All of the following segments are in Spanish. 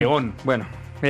Bueno,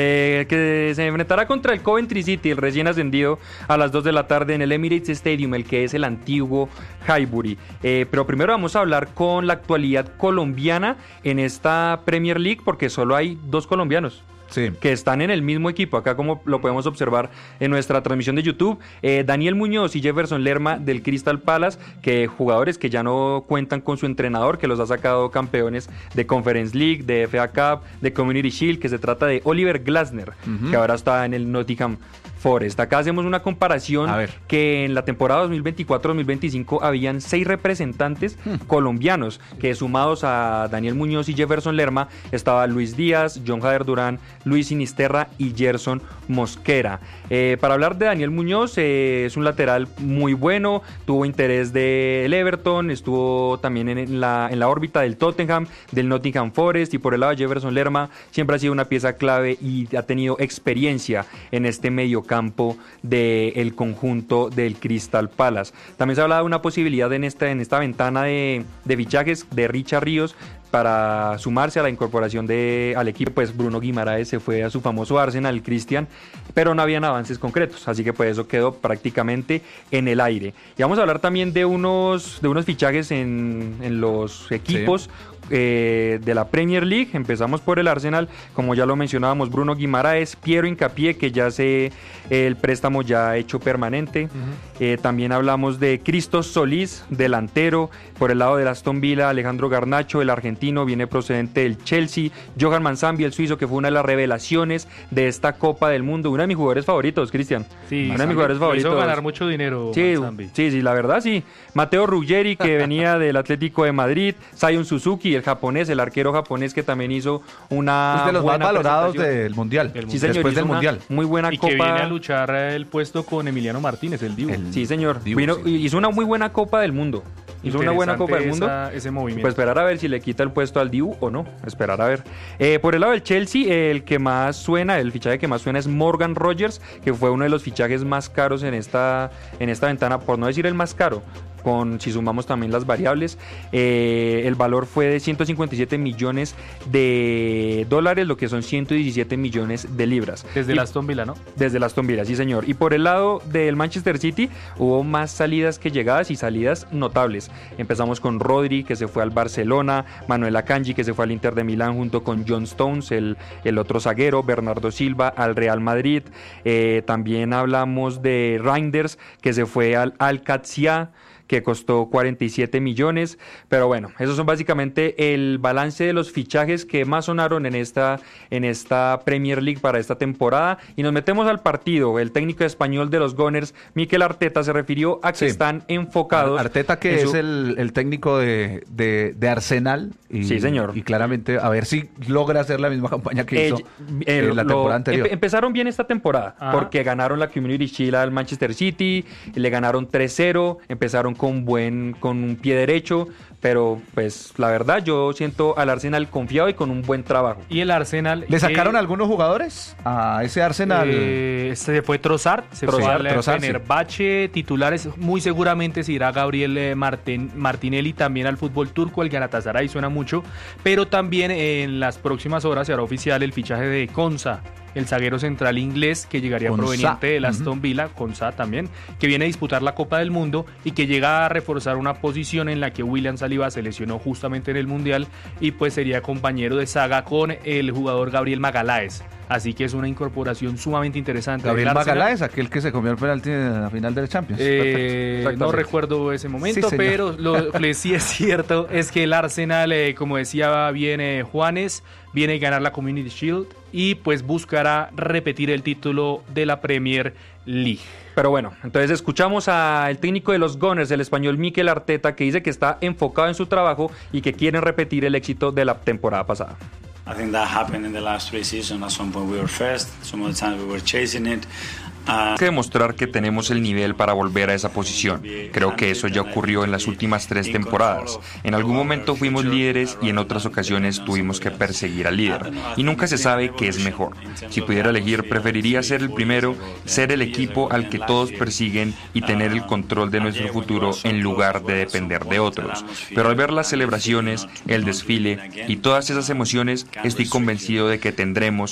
que se enfrentará contra el Coventry City, el recién ascendido, a las 2 de la tarde en el Emirates Stadium, el que es el antiguo Highbury. Pero primero vamos a hablar con la actualidad colombiana en esta Premier League, porque solo hay 2 colombianos. Sí. Que están en el mismo equipo, acá como lo podemos observar en nuestra transmisión de YouTube. Daniel Muñoz y Jefferson Lerma del Crystal Palace, que jugadores que ya no cuentan con su entrenador, que los ha sacado campeones de Conference League, de FA Cup, de Community Shield, que se trata de Oliver Glasner, que ahora está en el Nottingham Forest. Acá hacemos una comparación que en la temporada 2024-2025 habían 6 representantes colombianos, que sumados a Daniel Muñoz y Jefferson Lerma estaba Luis Díaz, John Jader Durán, Luis Sinisterra y Gerson Mosquera. Para hablar de Daniel Muñoz, es un lateral muy bueno, tuvo interés del Everton, estuvo también en la órbita del Tottenham, del Nottingham Forest, y por el lado de Jefferson Lerma siempre ha sido una pieza clave y ha tenido experiencia en este mediocampo del conjunto del Crystal Palace. También se ha hablado de una posibilidad en esta ventana de fichajes de Richard Ríos para sumarse a la incorporación al equipo. Pues Bruno Guimaraes se fue a su famoso Arsenal, Cristian, pero no habían avances concretos, así que pues eso quedó prácticamente en el aire. Y vamos a hablar también de unos fichajes en los equipos de la Premier League. Empezamos por el Arsenal, como ya lo mencionábamos, Bruno Guimaraes, Piero Hincapié, que ya el préstamo ya hecho permanente. También hablamos de Christos Solís, delantero. Por el lado del Aston Villa, Alejandro Garnacho, el argentino, viene procedente del Chelsea. Johan Manzambi, el suizo, que fue una de las revelaciones de esta Copa del Mundo, uno de mis jugadores favoritos, Cristian. Sí, uno de mis jugadores favoritos. Hizo ganar mucho dinero. Sí, la verdad sí. Mateo Ruggeri, que venía del Atlético de Madrid. Zion Suzuki, el japonés, el arquero japonés, que también hizo una de los más valorados del Mundial. Sí, señor, después del Mundial. Muy buena Copa. Y que viene a luchar el puesto con Emiliano Martínez, el Dibu. Sí, señor. Hizo una muy buena Copa del Mundo. Hizo una buena Copa del Mundo. Ese movimiento. Pues esperar a ver si le quita el puesto al Dibu o no. Esperar a ver. Por el lado del Chelsea, el fichaje que más suena es Morgan Rogers, que fue uno de los fichajes más caros en esta ventana, por no decir el más caro. Si sumamos también las variables, el valor fue de 157 millones de dólares, lo que son 117 millones de libras. Desde el Aston Villa, ¿no? Desde el Aston Villa, sí señor. Y por el lado del Manchester City hubo más salidas que llegadas, y salidas notables. Empezamos con Rodri, que se fue al Barcelona, Manuel Akanji, que se fue al Inter de Milán junto con John Stones, el otro zaguero, Bernardo Silva al Real Madrid. También hablamos de Reinders, que se fue al Al-Qadsiya, que costó 47 millones, pero bueno, esos son básicamente el balance de los fichajes que más sonaron en esta Premier League para esta temporada. Y nos metemos al partido. El técnico español de los Gunners, Mikel Arteta, se refirió a que están enfocados. Arteta, que es el técnico de Arsenal. Sí, señor. Y claramente, a ver si logra hacer la misma campaña que hizo la temporada anterior. Empezaron bien esta temporada, porque ganaron la Community Shield al Manchester City, le ganaron 3-0, empezaron con un pie derecho, pero pues la verdad yo siento al Arsenal confiado y con un buen trabajo. Y el Arsenal... ¿Le sacaron algunos jugadores a ese Arsenal? Se fue Trossard, fue al Fenerbahce, titulares, muy seguramente se irá Gabriel Martinelli también al fútbol turco, al Galatasaray, suena mucho, pero también en las próximas horas se hará oficial el fichaje de Konsa, el zaguero central inglés, que llegaría proveniente del Aston Villa, Konsa también, que viene a disputar la Copa del Mundo y que llega a reforzar una posición en la que William Saliba se lesionó justamente en el Mundial, y pues sería compañero de saga con el jugador Gabriel Magalhaes. Así que es una incorporación sumamente interesante. Gabriel Magalhaes, aquel que se comió el penalti en la final del Champions. No recuerdo ese momento, sí, pero lo que sí es cierto es que el Arsenal, como decía bien Juanes, viene a ganar la Community Shield y pues buscará repetir el título de la Premier League. Pero bueno, entonces escuchamos al técnico de los Gunners, el español Mikel Arteta, que dice que está enfocado en su trabajo y que quieren repetir el éxito de la temporada pasada. I think that happened in the last 3 seasons. At some point we were first, some of the times we were chasing it. que demostrar que tenemos el nivel para volver a esa posición. Creo que eso ya ocurrió en las últimas 3 temporadas. En algún momento fuimos líderes y en otras ocasiones tuvimos que perseguir al líder. Y nunca se sabe qué es mejor. Si pudiera elegir, preferiría ser el primero, ser el equipo al que todos persiguen y tener el control de nuestro futuro en lugar de depender de otros. Pero al ver las celebraciones, el desfile y todas esas emociones, estoy convencido de que tendremos